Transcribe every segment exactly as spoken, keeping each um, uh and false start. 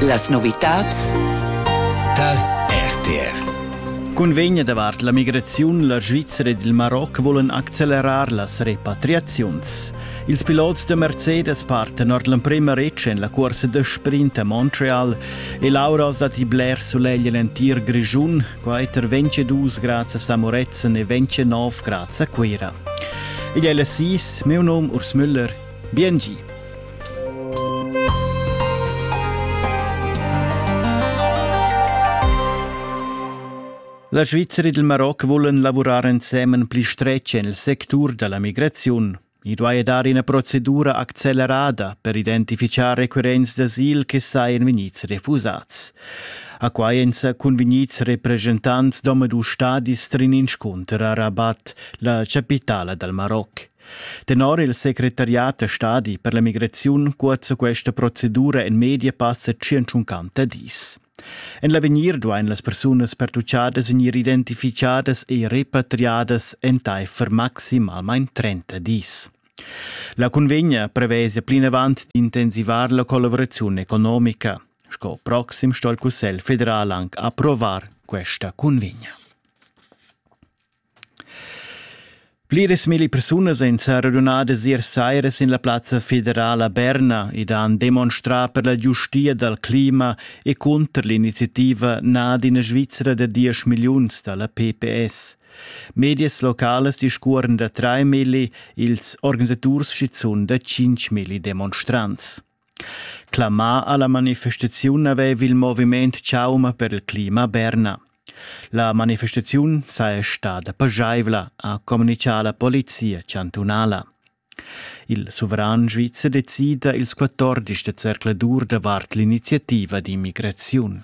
Las novitats dal R T R. Convegna davart la migraziun, la Svizzera ed il Maroc volen accelerar las repatriaziuns. Ils pilots de Mercedes parten nord l'emprema reccia in la corsa de sprint a Montreal e Laura als atibler sull'eglia l'entir Grigiun, quaiter ventidus grazie a Samorezen e ventinove grazie a Quera. Ed è la sis, meu nom Urs Müller, B N G. La Svizzera ed il Maroc volen lavorare insieme pli stretche nel sector della migrazione. I due dare una procedura accelerata per identificare requirents d'asil che saien venits refusats. A quaienza convenits representanti d'ome stadis trin in sconter a Rabat, la capitale del Maroc. Tenor il segretariato stadi per la migrazione quazza questa procedura in media passa cinquanta dis. En l'avenir duain las personas pertucciadas venir identificadas e repatriadas en taifer maximalmein trenta dis. La convegna prevese plin avant di intensivar la collaborazione economica. Sco proxim sto il Cussel federal anche approvar questa convegna. Plires mili personas en sa radunadas ier saires in la Plaza Federale a Berna ed han demonstrar per la giustia del clima e contro l'iniziativa Nada in Svizzera de dieci milions dalla P P S. Medias locales discuoren da tre mili, ils organisators schizzun da cinque mili demonstrants. Clamà alla manifestazione aveva il movimento Ciauma per il clima a Berna. La manifestazione è stata pagiaivla, a comunicare la polizia cantonale. Il sovrano svizzero decide il quattordici de cercladur davart l'iniziativa di immigrazione.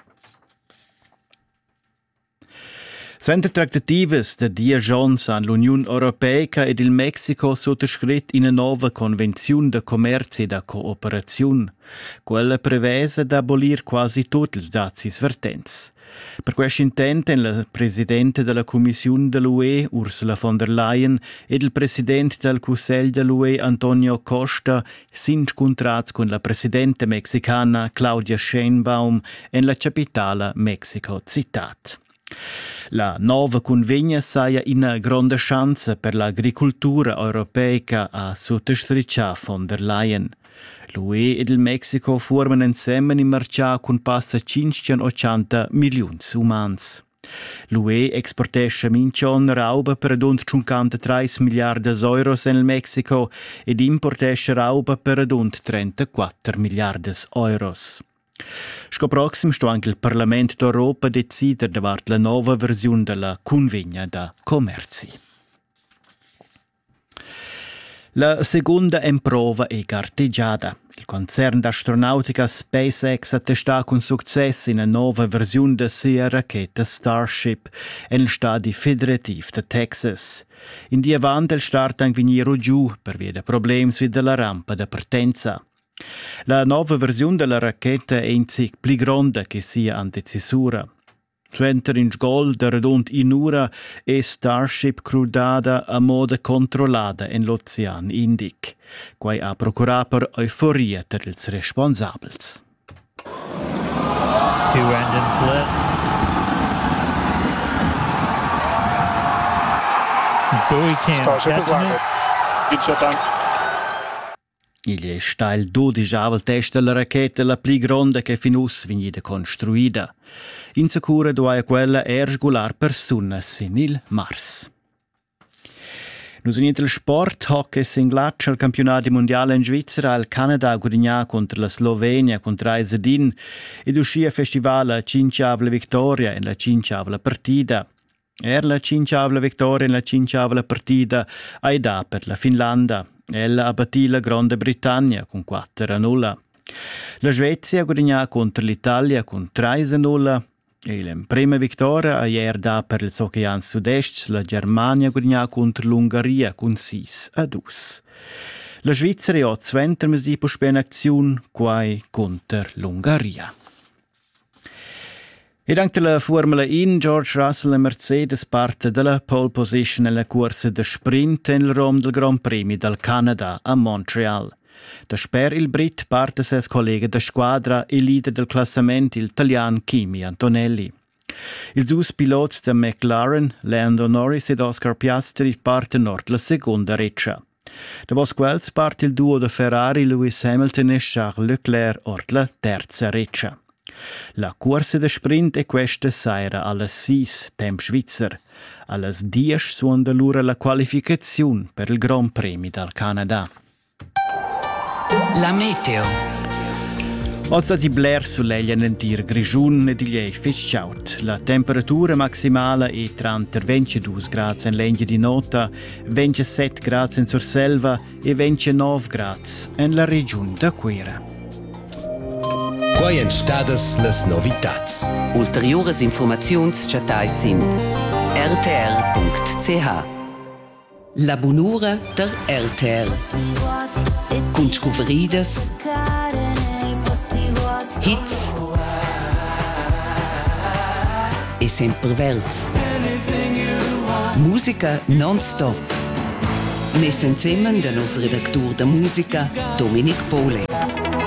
Sente trattativas de dia giorns an l'Unione Europea ed il Mexico sottoscrit una nuova convenzione de commercio e de cooperazione. Quella prevesa da abolir quasi tutti i dazi svertents. Per questo intento, il Presidente della Commissione dell'U E, Ursula von der Leyen, ed il Presidente del Consiglio dell'U E, Antonio Costa, si incontrati con la Presidente mexicana Claudia Sheinbaum in la capitale Mexico Città. La nuova convegna sia una grande chance per l'agricoltura europea a sottoscritta von der Leyen. L'U E ed il Mexico formano insieme un mercato con passa cinquecentottanta milioni umans. L'U E esportesce mincion rauba per rund cinquantatré miliardi di euro nel Mexico ed importesce rauba per rund trentaquattro miliardi di euro. Sco proxim sto anche il Parlamento d'Europa decide davart la nuova versione della convegna da commerci. La seconda improva è carteggiata. Il concern d'astronautica SpaceX attesta con successo una nuova versione della sua racchetta Starship nel stato federativo di Texas. In dia avanti il start anche venire giù per via dei problemi della rampa di partenza. La nuova versione della racchetta è in sé più grande che sia antecessora. Suenter in sgol da redond in ura è Starship crudata a modo controllata in l'Oceano Indic, quai ha procurato per euforia per ils responsabels. Two engines lit. Buoy cam Starship is landed. Good shutdown. Il è stail dodici avel test della racchetta la più grande che finus venida costruita. In sicura doia quella er sgular personas in il Mars. Nus unit il sport, hockey singlatsch al campionato mondiale in Svizzera, il Canada guadagna contro la Slovenia con tre sedin ed uscì a festival a cinciavla vittoria in la cinciavla partita. Er la cinciavla vittoria in la cinciavla partita ai da per la Finlandia. Ella ha battuto la Grande Britannia con quattro a null. La Svezia ha guadagnato contro l'Italia con tre a null. E la prima vittoria ieri da per il Oceano Sud-Est, la Germania ha guadagnato contro l'Ungheria con sei a due. La Svizzera ha venti mesi per spiegare azione quai contro l'Ungheria. E anche la Formula uno, George Russell e Mercedes parte dalla pole position nella corsa de sprint nel Rom del Gran Premio del Canada a Montreal. Da sper il Brit parte ses collega da squadra e leader del classament il talian Kimi Antonelli. Ils dus pilots da McLaren, Lando Norris ed Oscar Piastri, parten nord la seconda reccia. Da vos quels part il duo da Ferrari Lewis Hamilton e Charles Leclerc ord la terza reccia. La corsa de sprint è questa saira alle sis, temp svizzer. Alles dies suon da lura la qualificazione per il Gran Premio dal Canada. La meteo. Oggi di Blair sull'eglia nentir grigiun e di liei fisciaut. La temperatura maximale è tra ventidue gradi in legna di nota, ventisette gradi in Surselva e ventinove gradi in la regione da Quera. Quai en stadas las novitats. Ulteriores informaziuns chatai sin r t r punct c h. La bunura der R T R. Cun scuveridas, hits e sempre verds. Musica non-stop. Nes insieme da nos redactur da musica Dominic Pole.